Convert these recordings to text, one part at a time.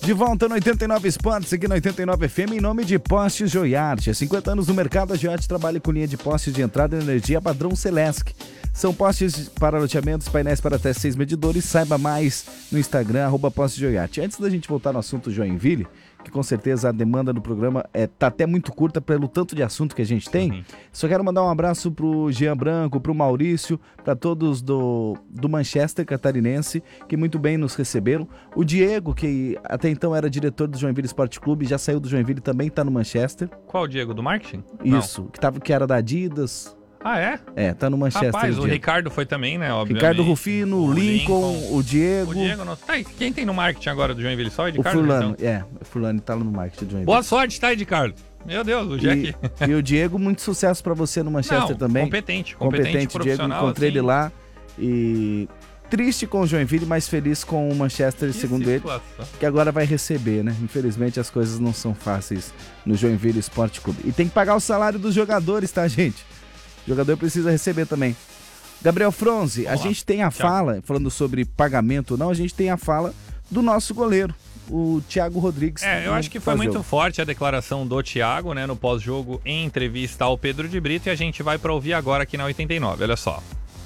De volta no 89 Esportes, aqui no 89 FM, em nome de Postes Joiarte. Há 50 anos no mercado, a Joiarte trabalha com linha de postes de entrada e energia padrão Celesc. São postes para loteamentos, painéis para até 6 medidores. Saiba mais no Instagram, @Postes Joiarte. Antes da gente voltar no assunto Joinville, que com certeza a demanda do programa tá até muito curta pelo tanto de assunto que a gente tem. Só quero mandar um abraço pro Jean Branco, pro Maurício, para todos do Manchester catarinense, que muito bem nos receberam. O Diego, que até então era diretor do Joinville Esporte Clube, já saiu do Joinville, também tá no Manchester. Qual o Diego? Do marketing? Isso, que era da Adidas. Ah, é? É, tá no Manchester. Rapaz, o Ricardo foi também, né? Obviamente. Ricardo Rufino, o Lincoln, o Diego. O Diego, não... Tá, quem tem no marketing agora do Joinville? Só o Ricardo? O Fulano, então? O Fulano tá no marketing do Joinville. Boa sorte, tá, Ricardo? Meu Deus, o Jack. E o Diego, muito sucesso pra você no Manchester também. Competente, Diego, encontrei ele lá. E triste com o Joinville, mas feliz com o Manchester, segundo ele, que agora vai receber, né? Infelizmente as coisas não são fáceis no Joinville Esporte Clube. E tem que pagar o salário dos jogadores, tá, gente? O jogador precisa receber também. Gabriel Fronzi, a gente tem a fala, falando sobre pagamento ou não, a gente tem a fala do nosso goleiro, o Thiago Rodrigues. Eu acho que foi muito forte a declaração do Thiago, né, no pós-jogo, em entrevista ao Pedro de Brito, e a gente vai para ouvir agora aqui na 89, olha só.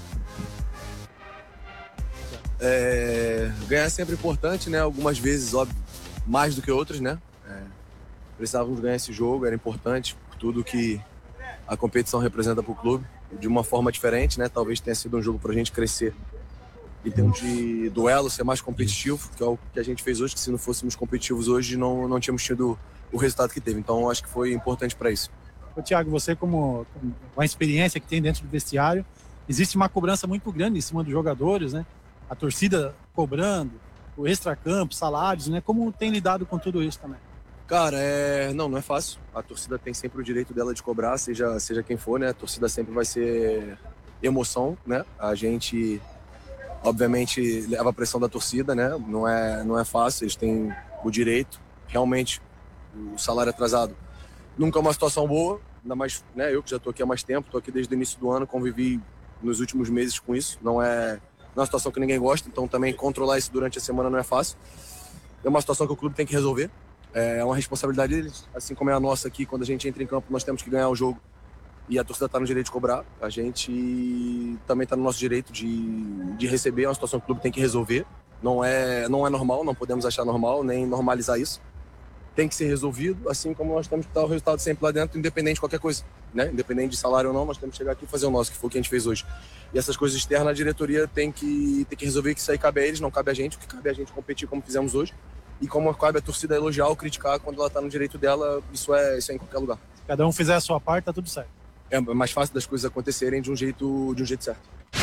Ganhar é sempre importante, né? Algumas vezes, óbvio, mais do que outras, né? Precisávamos ganhar esse jogo, era importante por tudo que a competição representa para o clube, de uma forma diferente, né? Talvez tenha sido um jogo para a gente crescer em termos de duelo, ser mais competitivo, que é o que a gente fez hoje, que se não fôssemos competitivos hoje, não tínhamos tido o resultado que teve. Então, acho que foi importante para isso. Thiago, você com a experiência que tem dentro do vestiário, existe uma cobrança muito grande em cima dos jogadores, né? A torcida cobrando, o extracampo, salários, né? Como tem lidado com tudo isso também? Cara, não é fácil. A torcida tem sempre o direito dela de cobrar, seja quem for, né? A torcida sempre vai ser emoção, né? A gente, obviamente, leva a pressão da torcida, né? Não é fácil, eles têm o direito. Realmente, o salário atrasado nunca é uma situação boa, ainda mais, né? Eu que já tô aqui há mais tempo, tô aqui desde o início do ano, convivi nos últimos meses com isso. Não é uma situação que ninguém gosta, então também controlar isso durante a semana não é fácil. É uma situação que o clube tem que resolver. É uma responsabilidade deles, assim como é a nossa aqui. Quando a gente entra em campo, nós temos que ganhar o jogo e a torcida está no direito de cobrar. A gente também está no nosso direito de receber. É uma situação que o clube tem que resolver. Não é normal, não podemos achar normal, nem normalizar isso. Tem que ser resolvido, assim como nós temos que dar o resultado sempre lá dentro, independente de qualquer coisa, né? Independente de salário ou não, nós temos que chegar aqui e fazer o nosso, que foi o que a gente fez hoje. E essas coisas externas, a diretoria tem que resolver, que isso aí cabe a eles, não cabe a gente, o que cabe a gente competir como fizemos hoje. E como cabe a torcida elogiar ou criticar quando ela está no direito dela, isso é em qualquer lugar. Se cada um fizer a sua parte, tá tudo certo. É mais fácil das coisas acontecerem de um jeito certo.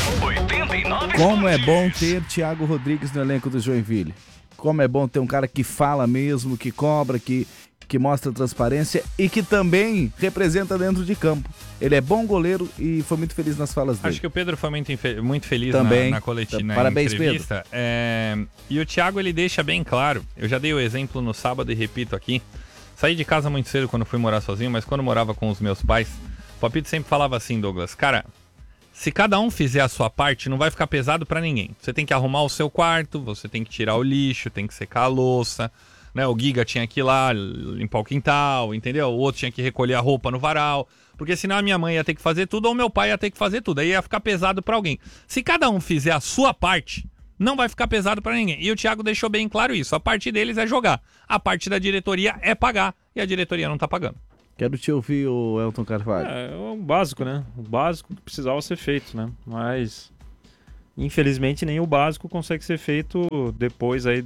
89. Como é bom ter Thiago Rodrigues no elenco do Joinville. Como é bom ter um cara que fala mesmo, que cobra, que mostra transparência e que também representa dentro de campo. Ele é bom goleiro e foi muito feliz nas falas dele. Acho que o Pedro foi muito feliz também, na coletiva, parabéns, entrevista. Pedro. E o Thiago, ele deixa bem claro, eu já dei o exemplo no sábado e repito aqui, saí de casa muito cedo quando fui morar sozinho, mas quando morava com os meus pais, o Papito sempre falava assim, Douglas, cara, se cada um fizer a sua parte, não vai ficar pesado pra ninguém. Você tem que arrumar o seu quarto, você tem que tirar o lixo, tem que secar a louça, né? O Giga tinha que ir lá limpar o quintal, entendeu? O outro tinha que recolher a roupa no varal, porque senão a minha mãe ia ter que fazer tudo ou meu pai ia ter que fazer tudo, aí ia ficar pesado pra alguém. Se cada um fizer a sua parte, não vai ficar pesado pra ninguém. E o Thiago deixou bem claro isso, a parte deles é jogar, a parte da diretoria é pagar, e a diretoria não tá pagando. Quero te ouvir, o Elton Carvalho. É o básico, né? O básico que precisava ser feito, né? Mas, infelizmente, nem o básico consegue ser feito depois aí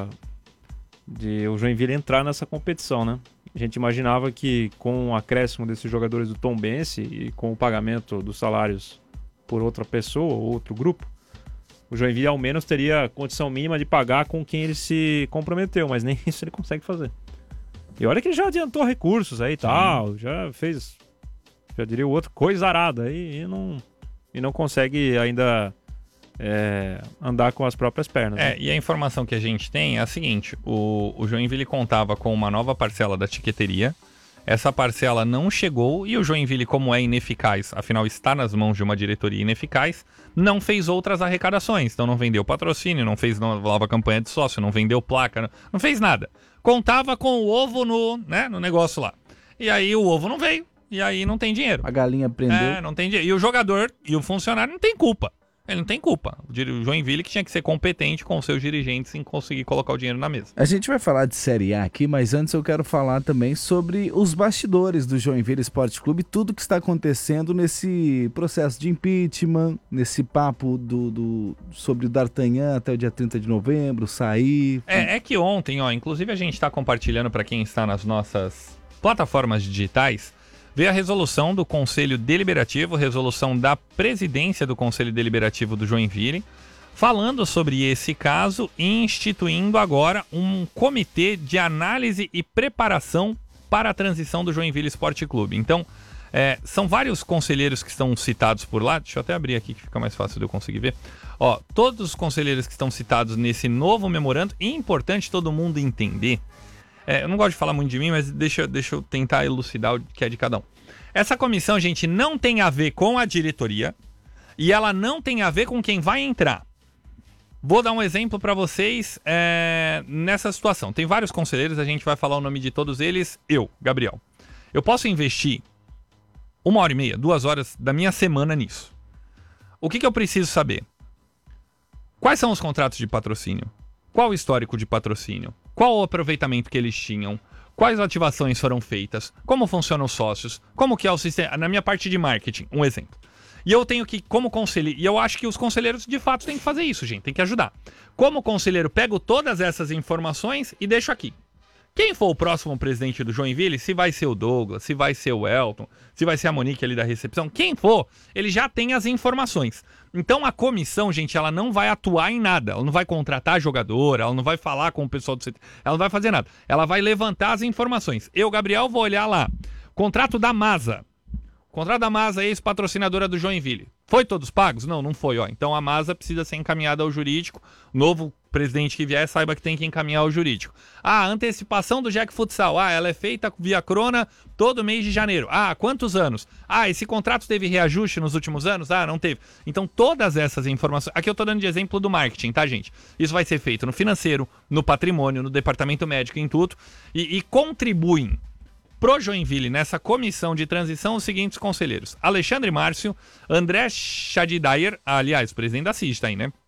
de o Joinville entrar nessa competição, né? A gente imaginava que com o acréscimo desses jogadores do Tombense e com o pagamento dos salários por outra pessoa ou outro grupo, o Joinville ao menos teria condição mínima de pagar com quem ele se comprometeu, mas nem isso ele consegue fazer. E olha que ele já adiantou recursos aí e tal, já fez, já diria o outro, coisa arada aí e não consegue ainda andar com as próprias pernas. Né? E a informação que a gente tem é a seguinte, o Joinville contava com uma nova parcela da tiqueteria, essa parcela não chegou e o Joinville, como é ineficaz, afinal está nas mãos de uma diretoria ineficaz, não fez outras arrecadações. Então não vendeu patrocínio, não fez nova campanha de sócio, não vendeu placa, não fez nada. Contava com o ovo no negócio lá. E aí o ovo não veio, e aí não tem dinheiro. A galinha prendeu. Não tem dinheiro. E o jogador e o funcionário não tem culpa. Ele não tem culpa. O Joinville que tinha que ser competente com os seus dirigentes em conseguir colocar o dinheiro na mesa. A gente vai falar de Série A aqui, mas antes eu quero falar também sobre os bastidores do Joinville Esporte Clube, tudo que está acontecendo nesse processo de impeachment, nesse papo sobre o D'Artagnan até o dia 30 de novembro, sair... É que ontem, inclusive a gente está compartilhando para quem está nas nossas plataformas digitais, veio a resolução do Conselho Deliberativo, resolução da presidência do Conselho Deliberativo do Joinville, falando sobre esse caso e instituindo agora um comitê de análise e preparação para a transição do Joinville Esporte Clube. Então, são vários conselheiros que estão citados por lá. Deixa eu até abrir aqui que fica mais fácil de eu conseguir ver. Todos os conselheiros que estão citados nesse novo memorando, e é importante todo mundo entender. Eu não gosto de falar muito de mim, mas deixa eu tentar elucidar o que é de cada um. Essa comissão, gente, não tem a ver com a diretoria e ela não tem a ver com quem vai entrar. Vou dar um exemplo para vocês nessa situação. Tem vários conselheiros, a gente vai falar o nome de todos eles. Eu, Gabriel. Eu posso investir 1h30, 2 horas da minha semana nisso. O que eu preciso saber? Quais são os contratos de patrocínio? Qual o histórico de patrocínio? Qual o aproveitamento que eles tinham? Quais ativações foram feitas? Como funcionam os sócios? Como que é o sistema? Na minha parte de marketing, um exemplo. E eu tenho que, como conselheiro, e eu acho que os conselheiros de fato têm que fazer isso, gente, tem que ajudar. Como conselheiro, pego todas essas informações e deixo aqui. Quem for o próximo presidente do Joinville, se vai ser o Douglas, se vai ser o Elton, se vai ser a Monique ali da recepção, quem for, ele já tem as informações. Então a comissão, gente, ela não vai atuar em nada, ela não vai contratar jogador, ela não vai falar com o pessoal do CT, ela não vai fazer nada. Ela vai levantar as informações. Eu, Gabriel, vou olhar lá. Contrato da Masa. Contrato da Masa, ex-patrocinadora do Joinville. Foi todos pagos? Não, não foi. Então a Masa precisa ser encaminhada ao jurídico. Novo presidente que vier saiba que tem que encaminhar ao jurídico. Antecipação do Jack Futsal. Ela é feita via Crona todo mês de janeiro. Quantos anos? Esse contrato teve reajuste nos últimos anos? Não teve. Então todas essas informações... Aqui eu tô dando de exemplo do marketing, tá, gente? Isso vai ser feito no financeiro, no patrimônio, no departamento médico, em tudo. E contribuem pro Joinville, nessa comissão de transição, os seguintes conselheiros: Alexandre Márcio, André Chadidayer, aliás, presidente da CID tá aí, né?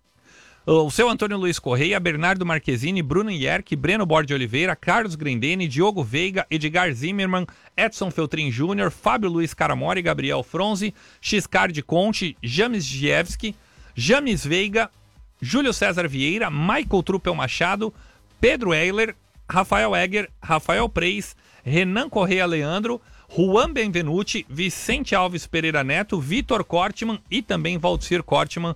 O seu Antônio Luiz Correia, Bernardo Marquezine, Bruno Ierck, Breno Bordi Oliveira, Carlos Grendene, Diogo Veiga, Edgar Zimmermann, Edson Feltrin Júnior, Fábio Luiz Caramori, Gabriel Fronzi, Xcard Conte, James Gievski, James Veiga, Júlio César Vieira, Michael Truppel Machado, Pedro Eiler, Rafael Egger, Rafael Preis, Renan Correia Leandro, Juan Benvenuti, Vicente Alves Pereira Neto, Vitor Kortmann e também Valdecir Kortmann,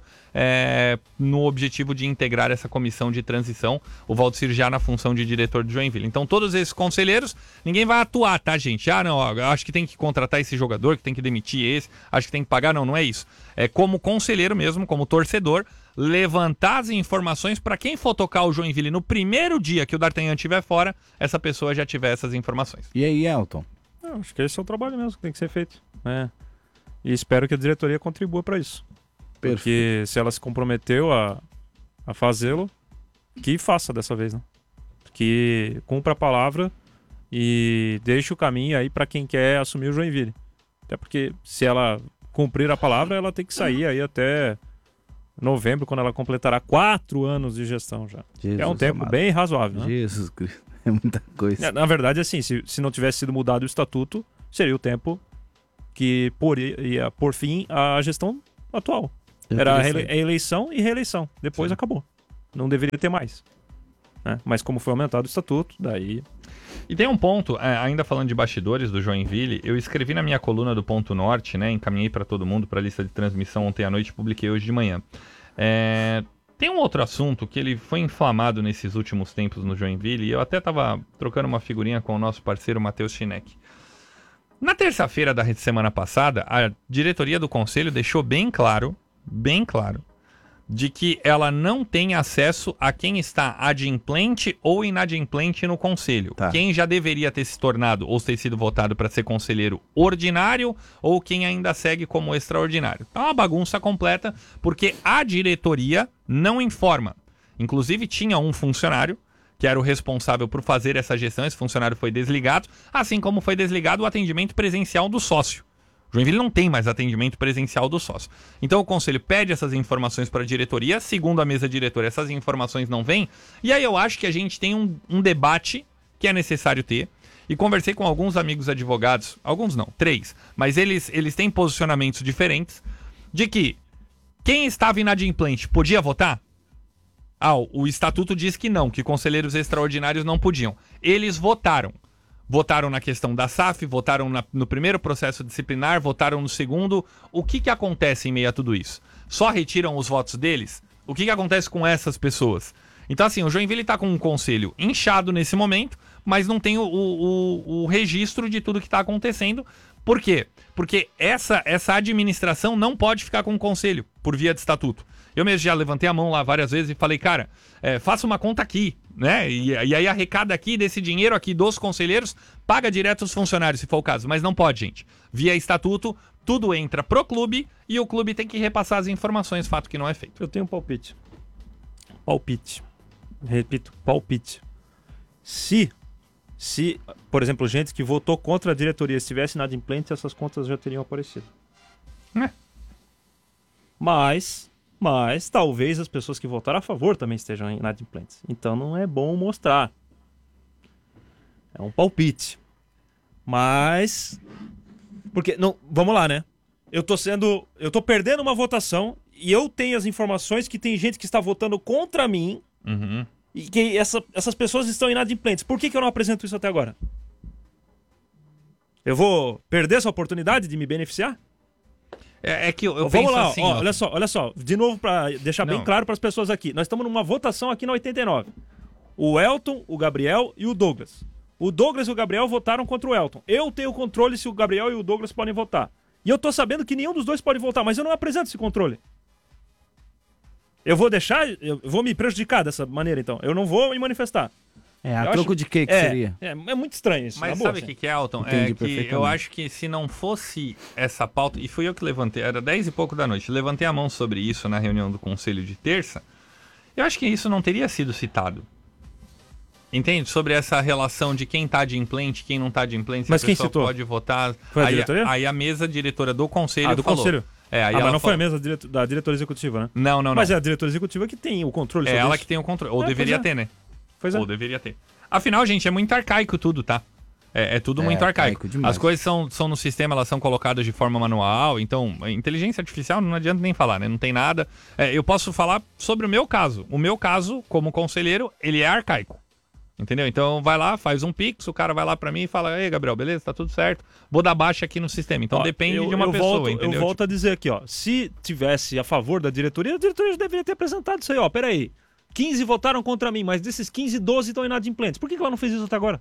no objetivo de integrar essa comissão de transição. O Valdecir já na função de diretor do Joinville. Então todos esses conselheiros, ninguém vai atuar, tá, gente? Acho que tem que contratar esse jogador, que tem que demitir esse, acho que tem que pagar. Não é isso. É como conselheiro mesmo, como torcedor, levantar as informações para quem for tocar o Joinville no primeiro dia que o D'Artagnan estiver fora, essa pessoa já tiver essas informações. E aí, Elton? Acho que esse é o trabalho mesmo que tem que ser feito. E espero que a diretoria contribua para isso. Perfeito. Porque se ela se comprometeu a fazê-lo, que faça dessa vez, né? Que cumpra a palavra e deixe o caminho aí para quem quer assumir o Joinville. Até porque se ela cumprir a palavra, ela tem que sair aí até novembro, quando ela completará 4 anos de gestão já. Jesus, é um tempo bem razoável, né? Jesus Cristo, é muita coisa. Na verdade, assim, se não tivesse sido mudado o estatuto, seria o tempo que ia por fim a gestão atual. Era a eleição e reeleição. Depois acabou. Não deveria ter mais. Mas como foi aumentado o estatuto, daí... E tem um ponto, ainda falando de bastidores do Joinville, eu escrevi na minha coluna do Ponto Norte, né, encaminhei para todo mundo, para a lista de transmissão ontem à noite e publiquei hoje de manhã. Tem um outro assunto que ele foi inflamado nesses últimos tempos no Joinville, e eu até estava trocando uma figurinha com o nosso parceiro Matheus Chinek. Na terça-feira da semana passada, a diretoria do conselho deixou bem claro, de que ela não tem acesso a quem está adimplente ou inadimplente no conselho. Tá. Quem já deveria ter se tornado ou ter sido votado para ser conselheiro ordinário ou quem ainda segue como extraordinário. É uma bagunça completa porque a diretoria não informa. Inclusive tinha um funcionário que era o responsável por fazer essa gestão, esse funcionário foi desligado, assim como foi desligado o atendimento presencial do sócio. Joinville não tem mais atendimento presencial do sócio. Então o conselho pede essas informações para a diretoria, segundo a mesa diretora, essas informações não vêm, e aí eu acho que a gente tem um debate que é necessário ter, e conversei com alguns amigos advogados, alguns não, 3, mas eles têm posicionamentos diferentes, de que quem estava inadimplente podia votar? O estatuto diz que não, que conselheiros extraordinários não podiam. Eles votaram. Votaram na questão da SAF, votaram no primeiro processo disciplinar, votaram no segundo. O que acontece em meio a tudo isso? Só retiram os votos deles? O que acontece com essas pessoas? Então, assim, o Joinville está com um conselho inchado nesse momento, mas não tem o registro de tudo que está acontecendo. Por quê? Porque essa administração não pode ficar com o conselho, por via de estatuto. Eu mesmo já levantei a mão lá várias vezes e falei, cara, faça uma conta aqui, né? E aí arrecada aqui desse dinheiro aqui dos conselheiros, paga direto os funcionários, se for o caso. Mas não pode, gente. Via estatuto, tudo entra pro clube e o clube tem que repassar as informações, fato que não é feito. Eu tenho um palpite. Palpite. Repito, palpite. Se, por exemplo, gente que votou contra a diretoria estivesse inadimplente, essas contas já teriam aparecido. Mas talvez as pessoas que votaram a favor também estejam inadimplentes. Então não é bom mostrar. É um palpite. Mas... Porque, não, vamos lá, né? Eu tô perdendo uma votação e eu tenho as informações que tem gente que está votando contra mim e que essas pessoas estão inadimplentes. Por que eu não apresento isso até agora? Eu vou perder essa oportunidade de me beneficiar? É que eu Vamos penso lá, assim... olha só. De novo, para deixar bem claro para as pessoas aqui. Nós estamos numa votação aqui na 89. O Elton, o Gabriel e o Douglas. O Douglas e o Gabriel votaram contra o Elton. Eu tenho controle se o Gabriel e o Douglas podem votar. E eu tô sabendo que nenhum dos dois pode votar, mas eu não apresento esse controle. Eu vou me prejudicar dessa maneira, então. Eu não vou me manifestar. A troco de que seria? É muito estranho isso. Mas sabe o que é, Elton? Entendi É que eu acho que se não fosse essa pauta, e fui eu que levantei, era 10 e pouco da noite, levantei a mão sobre isso na reunião do conselho de terça, eu acho que isso não teria sido citado. Entende? Sobre essa relação de quem tá adimplente, quem não tá adimplente, se mas a quem pessoa citou? Pode votar. Foi a diretoria? Aí a mesa diretora do conselho do falou. conselho. Aí mas ela não foi a mesa da diretoria executiva, né? Não. Mas é a diretoria executiva que tem o controle É sobre ela isso. que tem o controle. Ou deveria ter, né? Pois é. Ou deveria ter. Afinal, gente, é muito arcaico tudo, tá? É tudo muito arcaico. Demais. As coisas são no sistema, elas são colocadas de forma manual. Então, a inteligência artificial não adianta nem falar, né? Não tem nada. Eu posso falar sobre o meu caso. O meu caso, como conselheiro, ele é arcaico. Entendeu? Então, vai lá, faz um pix, o cara vai lá pra mim e fala, ei, Gabriel, beleza? Tá tudo certo. Vou dar baixa aqui no sistema. Então, depende de uma pessoa, entendeu? Eu volto a dizer aqui, ó. Se tivesse a favor da diretoria, a diretoria já deveria ter apresentado isso aí, ó. Peraí. 15 votaram contra mim, mas desses 15, 12 estão inadimplentes. Por que ela não fez isso até agora?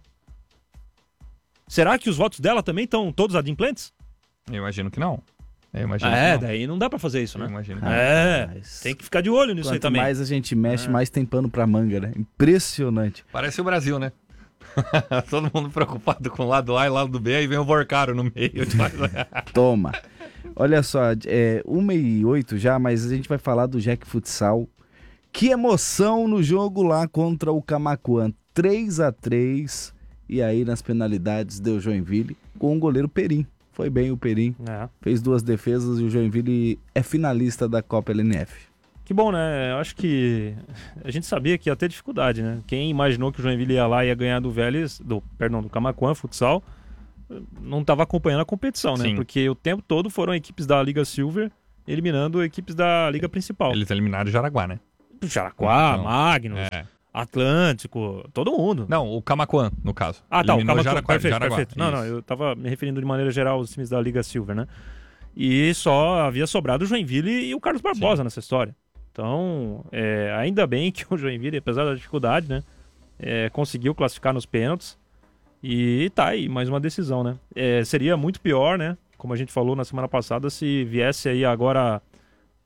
Será que os votos dela também estão todos adimplentes? Eu imagino que não. Eu imagino que não. Daí não dá pra fazer isso, né? Eu imagino que Mas tem que ficar de olho nisso aí quanto também. mais a gente mexe, mais tem pano pra manga, né? Impressionante. Parece o Brasil, né? Todo mundo preocupado com o lado A e o lado B, aí vem o Vorcaro no meio. Toma. Olha só, 1h08 já, mas a gente vai falar do Jack Futsal. Que emoção no jogo lá contra o Camaquã. 3-3. E aí nas penalidades deu Joinville com o goleiro Perim. Foi bem o Perim. Fez 2 defesas e o Joinville é finalista da Copa LNF. Que bom, né? Eu acho que a gente sabia que ia ter dificuldade, né? Quem imaginou que o Joinville ia lá e ia ganhar do Vélez, do Camaquã Futsal, não estava acompanhando a competição, né? Sim. Porque o tempo todo foram equipes da Liga Silver eliminando equipes da Liga Principal. Eles eliminaram o Jaraguá, né? Jaraguá, Então, Magnus, Atlântico, todo mundo. Não, o Camaquã, no caso. Tá, o Eliminou Camaquã, perfeito. Jaraguá. Não, eu tava me referindo de maneira geral aos times da Liga Silver, né? E só havia sobrado o Joinville e o Carlos Barbosa nessa história. Então, ainda bem que o Joinville, apesar da dificuldade, né, conseguiu classificar nos pênaltis. E tá aí, mais uma decisão, né? Seria muito pior, né? Como a gente falou na semana passada, se viesse aí agora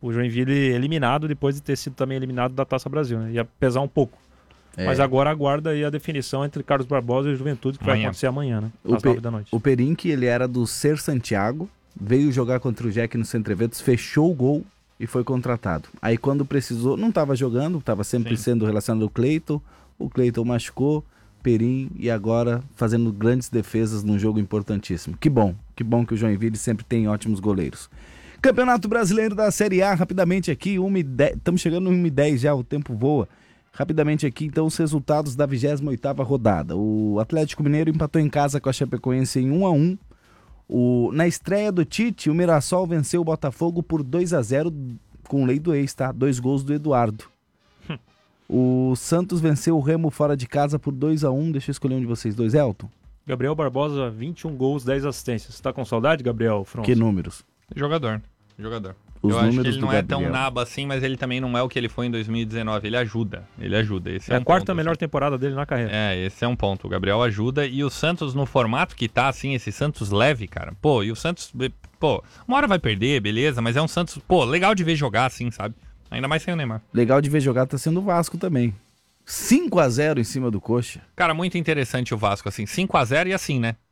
o Joinville eliminado depois de ter sido também eliminado da Taça Brasil, né? Ia pesar um pouco. Mas agora aguarda aí a definição entre Carlos Barbosa e Juventude, que vai acontecer amanhã, né? Às 9 da noite. O Perinck, ele era do Ser Santiago, veio jogar contra o Jack no Centro Eventos, fechou o gol e foi contratado. Aí quando precisou, não estava jogando, estava sempre sendo relacionado ao Cleiton, o Cleiton machucou, Perim, e agora fazendo grandes defesas num jogo importantíssimo. Que bom que o Joinville sempre tem ótimos goleiros. Campeonato Brasileiro da Série A, rapidamente aqui, 1h10, estamos chegando no 1h10 já, o tempo voa. Rapidamente aqui, então, os resultados da 28ª rodada. O Atlético Mineiro empatou em casa com a Chapecoense em 1-1. Na estreia do Tite, o Mirassol venceu o Botafogo por 2-0 com lei do ex, tá? 2 gols do Eduardo. O Santos venceu o Remo fora de casa por 2-1. Deixa eu escolher um de vocês dois, Elton. Gabriel Barbosa, 21 gols, 10 assistências. Você tá com saudade, Gabriel Fronso? Que números? Jogador. Os eu acho que números ele não do é Gabriel. tão naba assim, mas ele também não é o que ele foi em 2019. Ele ajuda. Esse É é a um quarta ponto, melhor assim. temporada dele na carreira. Esse é um ponto. O Gabriel ajuda. E o Santos, no formato que tá, assim, esse Santos leve, cara. Pô, e o Santos, uma hora vai perder, beleza, mas é um Santos, legal de ver jogar, assim, sabe? Ainda mais sem o Neymar. Legal de ver jogar tá sendo o Vasco também. 5-0 em cima do Coxa. Cara, muito interessante o Vasco, assim. 5-0 e assim, né?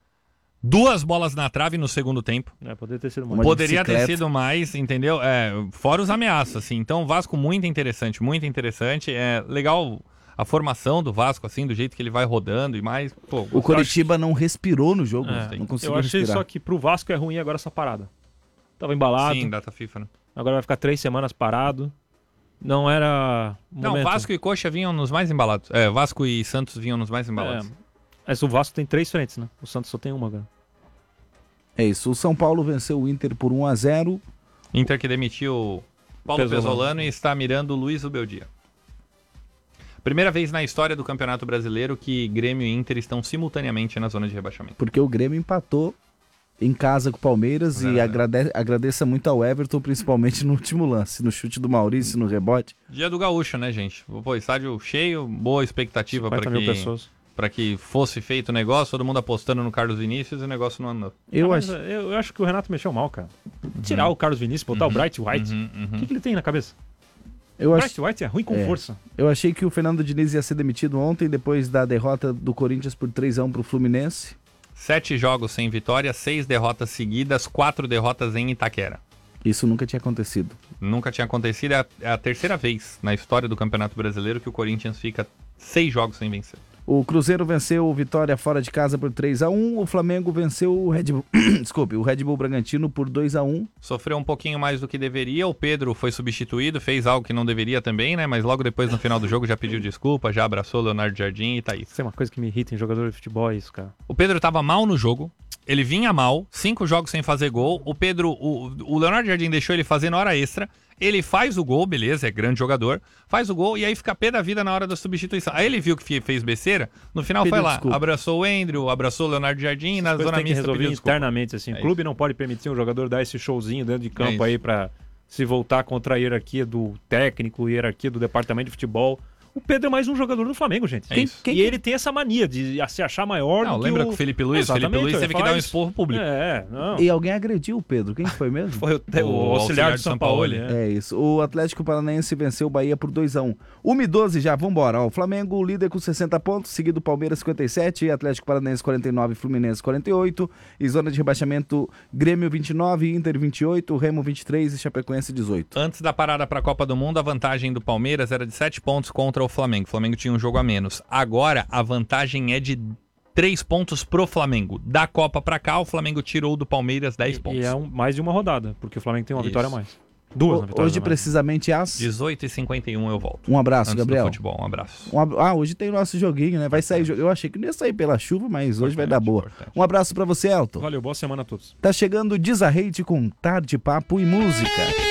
2 bolas na trave no segundo tempo. Poderia ter sido Uma mais. Poderia ter bicicleta. sido mais, entendeu? Fora os ameaças, assim. Então, o Vasco muito interessante, muito interessante. É legal a formação do Vasco, assim, do jeito que ele vai rodando e mais. Pô, O Coritiba não respirou no jogo, não conseguiu Eu achei respirar. só que pro Vasco é ruim agora essa parada. Tava embalado, Sim, data FIFA, né? agora vai ficar 3 semanas parado. Não era Não, momento. Vasco e Coxa vinham nos mais embalados. Vasco e Santos vinham nos mais embalados. Mas o Vasco tem 3 frentes, né? O Santos só tem uma agora. É isso, o São Paulo venceu o Inter por 1-0. Inter que demitiu Paulo Pesolano e está mirando o Luiz Ubeldia. Primeira vez na história do Campeonato Brasileiro que Grêmio e Inter estão simultaneamente na zona de rebaixamento. Porque o Grêmio empatou em casa com o Palmeiras e agradeça muito ao Everton, principalmente no último lance, no chute do Maurício, no rebote. Dia do Gaúcho, né, gente? Pô, estádio cheio, boa expectativa 50 mil pessoas. para que fosse feito o negócio, todo mundo apostando no Carlos Vinícius e o negócio não andou. Eu acho que o Renato mexeu mal, cara. Tirar o Carlos Vinícius, botar o Bright White. O que ele tem na cabeça? O Bright White é ruim com força. Eu achei que o Fernando Diniz ia ser demitido ontem, depois da derrota do Corinthians por 3-1 pro Fluminense. 7 jogos sem vitória, 6 derrotas seguidas, 4 derrotas em Itaquera. Isso nunca tinha acontecido. Nunca tinha acontecido, é a terceira vez na história do Campeonato Brasileiro que o Corinthians fica 6 jogos sem vencer. O Cruzeiro venceu o Vitória fora de casa por 3-1. O Flamengo venceu o Red Bull, o Red Bull Bragantino por 2-1. Sofreu um pouquinho mais do que deveria. O Pedro foi substituído, fez algo que não deveria também, né? Mas logo depois, no final do jogo, já pediu desculpa, já abraçou o Leonardo Jardim e tá aí. Isso é uma coisa que me irrita em jogador de futebol, é isso, cara. O Pedro tava mal no jogo. Ele vinha mal, 5 jogos sem fazer gol. O Pedro, o Leonardo Jardim deixou ele fazer na hora extra. Ele faz o gol, beleza, é grande jogador. Faz o gol e aí fica pé da vida na hora da substituição. Aí ele viu que fez besteira, no final Pediu foi lá, desculpa. Abraçou o Andrew, abraçou o Leonardo Jardim e na zona tem que mista resolver pediu desculpa. internamente, assim. É O clube não pode permitir um jogador dar esse showzinho dentro de É campo isso. aí pra se voltar contra a hierarquia do técnico, hierarquia do departamento de futebol. O Pedro é mais um jogador do Flamengo, gente. É isso. E ele tem essa mania de se achar maior Não, do que lembra o... com o Felipe Luiz? O Exatamente, Felipe Luiz teve que dar um faz- esporro público. não. E alguém agrediu o Pedro. Quem foi mesmo? Foi o auxiliar de São Paulo. É isso. O Atlético Paranaense venceu o Bahia por 2-1. 1-12 já, vambora. Ó, o Flamengo, o líder com 60 pontos, seguido o Palmeiras 57, Atlético Paranaense 49, Fluminense 48. E zona de rebaixamento, Grêmio 29, Inter 28, Remo 23 e Chapecoense 18. Antes da parada para a Copa do Mundo, a vantagem do Palmeiras era de 7 pontos contra o Flamengo. O Flamengo tinha um jogo a menos. Agora, a vantagem é de 3 pontos pro Flamengo. Da Copa para cá, o Flamengo tirou do Palmeiras 10 pontos. E é mais de uma rodada, porque o Flamengo tem uma Isso. vitória a mais. Duas vitórias Hoje, a mais. precisamente, às... 18h51 eu volto. Um abraço, Antes Gabriel. do futebol, um abraço. Hoje tem o nosso joguinho, né? Vai sair. Eu achei que não ia sair pela chuva, mas hoje vai dar boa. Importante. Um abraço pra você, Elton. Valeu, boa semana a todos. Tá chegando Desarrete com Tarde, Papo e Música.